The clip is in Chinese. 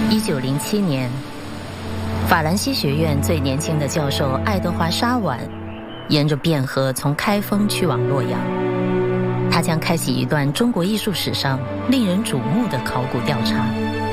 1907年，法兰西学院最年轻的教授爱德华·沙晚沿着汴河从开封去往洛阳，他将开启一段中国艺术史上令人瞩目的考古调查。